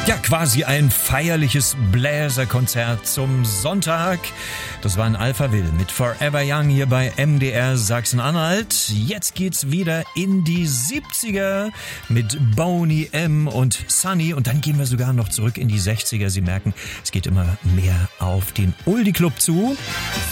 Ja, quasi ein feierliches Bläserkonzert zum Sonntag. Das war ein Alpha Will mit Forever Young hier bei MDR Sachsen-Anhalt. Jetzt geht's wieder in die 70er mit Boney M. und Sunny. Und dann gehen wir sogar noch zurück in die 60er. Sie merken, es geht immer mehr auf den Oldie Club zu.